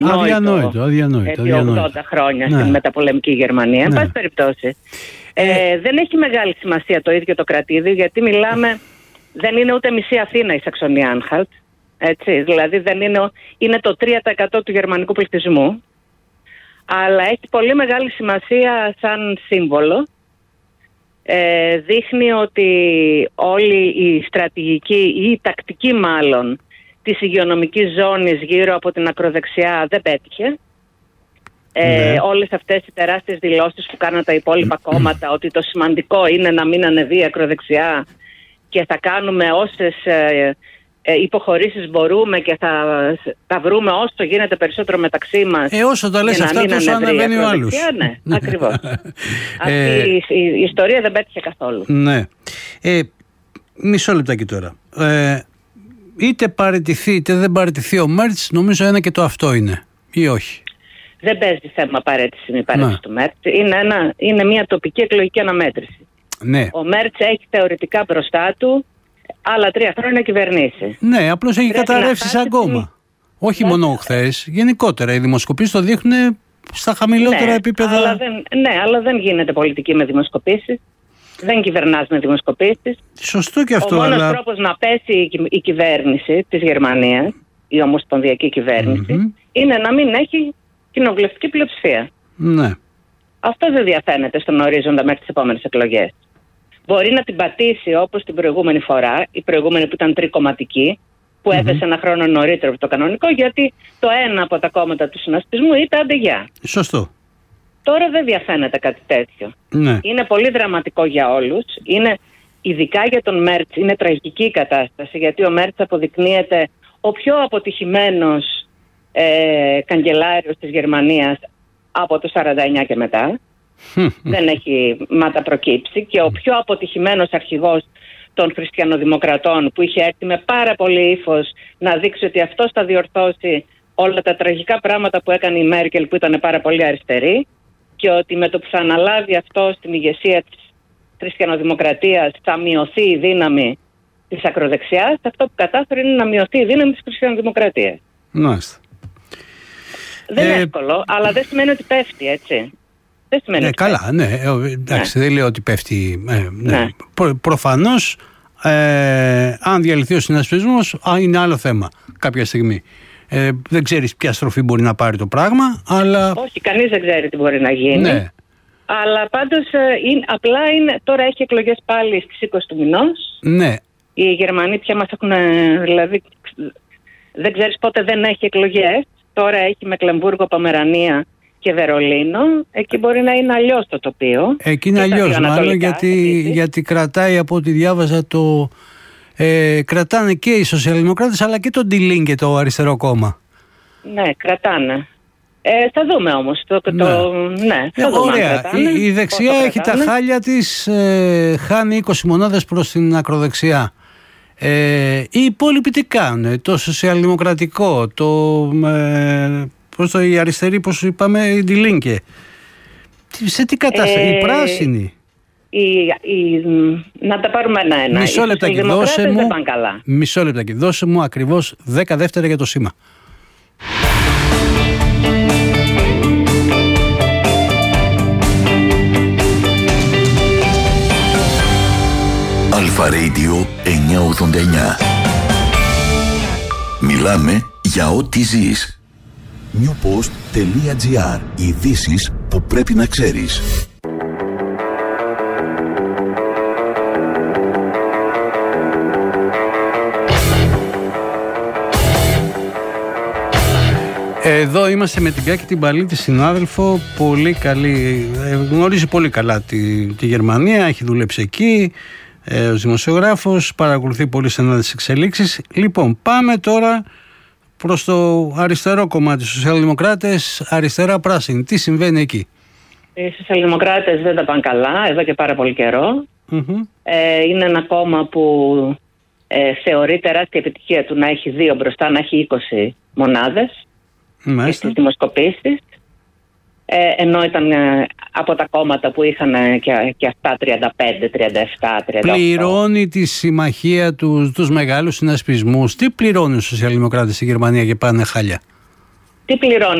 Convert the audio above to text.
Αδιανόητο. Επί 80 χρόνια στην μεταπολεμική Γερμανία. Εν πάση περιπτώσει. Δεν έχει μεγάλη σημασία το ίδιο το κρατήδιο, γιατί μιλάμε, δεν είναι ούτε μισή Αθήνα η Σαξονία-Άνχαλτ. Έτσι, δηλαδή είναι το 3% του γερμανικού πληθυσμού. Αλλά έχει πολύ μεγάλη σημασία σαν σύμβολο. Δείχνει ότι όλη η στρατηγική ή η τακτική μάλλον της υγειονομικής ζώνης γύρω από την ακροδεξιά δεν πέτυχε. Όλες αυτές οι τεράστιες δηλώσεις που κάναν τα υπόλοιπα κόμματα ότι το σημαντικό είναι να μην ανεβεί η ακροδεξιά και θα κάνουμε όσες υποχωρήσεις μπορούμε και θα βρούμε όσο γίνεται περισσότερο μεταξύ μας. Όσο τα λες αυτά, τόσο ανεβαίνει ο άλλος. Ναι, ακριβώς. Αυτή η ιστορία δεν πέτυχε καθόλου. Ναι. Μισό λεπτάκι τώρα. Είτε παραιτηθεί είτε δεν παραιτηθεί ο Μέρτς, νομίζω ένα και το αυτό είναι, ή όχι? Δεν παίζει θέμα παραίτηση ή παραίτηση του Μέρτς. Είναι μια τοπική εκλογική αναμέτρηση. Ναι. Ο Μέρτς έχει θεωρητικά μπροστά του άλλα 3 χρόνια να κυβερνήσει. Ναι, απλώς έχει καταρρεύσει σαν κόμμα. Όχι μόνο χθες, γενικότερα. Οι δημοσκοπήσεις το δείχνουν στα χαμηλότερα επίπεδα. Αλλά δεν γίνεται πολιτική με δημοσκοπήσεις. Δεν κυβερνάς με δημοσκοπήσεις. Σωστό και αυτό. Ο μόνος τρόπος να πέσει η κυβέρνηση της Γερμανίας, η ομοσπονδιακή κυβέρνηση, είναι να μην έχει κοινοβουλευτική πλειοψηφία. Ναι. Αυτό δεν διαφαίνεται στον ορίζοντα μέχρι τις επόμενες εκλογές. Μπορεί να την πατήσει όπως την προηγούμενη φορά, η προηγούμενη που ήταν τρικομματική, που έπεσε ένα χρόνο νωρίτερα από το κανονικό, γιατί το ένα από τα κόμματα του συνασπισμού είπε αντεγιά. Σωστό. Τώρα δεν διαφαίνεται κάτι τέτοιο. Ναι. Είναι πολύ δραματικό για όλους. Ειδικά για τον Μέρτς είναι τραγική η κατάσταση, γιατί ο Μέρτς αποδεικνύεται ο πιο αποτυχημένος καγκελάριος της Γερμανίας από το 49 και μετά. Δεν έχει μάτα προκύψει. Και ο πιο αποτυχημένος αρχηγός των χριστιανοδημοκρατών, που είχε έρθει με πάρα πολύ ύφος να δείξει ότι αυτός θα διορθώσει όλα τα τραγικά πράγματα που έκανε η Μέρκελ, που ήταν πάρα πολύ αριστερή, και ότι με το που θα αναλάβει αυτό στην ηγεσία της χριστιανοδημοκρατίας θα μειωθεί η δύναμη της ακροδεξιάς. Αυτό που κατάφερε είναι να μειωθεί η δύναμη της χριστιανοδημοκρατίας. Μάλιστα. Δεν είναι εύκολο, αλλά δεν σημαίνει ότι πέφτει, έτσι. Δεν σημαίνει ότι καλά, πέφτει. Εντάξει, δεν λέω ότι πέφτει. Προφανώς, αν διαλυθεί ο συνασπισμός, είναι άλλο θέμα κάποια στιγμή. Δεν ξέρεις ποια στροφή μπορεί να πάρει το πράγμα, αλλά... Όχι, κανείς δεν ξέρει τι μπορεί να γίνει. Ναι. Αλλά πάντως τώρα έχει εκλογές πάλι στις 20 του μηνός. Ναι. Οι Γερμανοί πια μας έχουν, δηλαδή, δεν ξέρεις πότε δεν έχει εκλογές. Τώρα έχει Μεκλεμβούργο, Πομερανία και Βερολίνο. Εκεί μπορεί να είναι αλλιώς το τοπίο. Εκεί είναι αλλιώς, μάλλον γιατί κρατάει, από ό,τι διάβαζα, κρατάνε και οι σοσιαλδημοκράτες αλλά και το Die Linke, το αριστερό κόμμα. Ναι, κρατάνε. Θα δούμε όμως. Ωραία. Η δεξιά έχει τα χάλια της, χάνει 20 μονάδες προς την ακροδεξιά. Οι υπόλοιποι τι κάνουν? Το σοσιαλδημοκρατικό, η αριστερή, πώς είπαμε, η Die Linke. Σε τι κατάσταση? Η πράσινη. Να τα πάρουμε ένα-ένα. Μισό λεπτάκι, δώσε μου ακριβώς 10 δεύτερα για το σήμα. Αλφα Radio 989. Μιλάμε για ό,τι ζεις. newpost.gr. Ειδήσεις που πρέπει να ξέρεις. Εδώ είμαστε με την Κάκη την Παλίτη, συνάδελφο, πολύ καλή, γνωρίζει πολύ καλά τη Γερμανία, έχει δουλέψει εκεί ως δημοσιογράφος, παρακολουθεί πολύ στενά τις εξελίξεις. Λοιπόν, πάμε τώρα προς το αριστερό κομμάτι, σοσιαλδημοκράτες, αριστερά πράσινη. Τι συμβαίνει εκεί? Οι σοσιαλδημοκράτες δεν τα πάνε καλά εδώ και πάρα πολύ καιρό. Είναι ένα κόμμα που θεωρεί τεράστια επιτυχία του να έχει 2 μπροστά, να έχει 20 μονάδες. Και στις δημοσκοπήσεις, ενώ ήταν από τα κόμματα που είχαν και αυτά 35, 37, 38. Πληρώνει τη συμμαχία τους μεγάλους συνασπισμούς. Τι πληρώνουν οι σοσιαλδημοκράτες στη Γερμανία και πάνε χάλια? Τι πληρώνει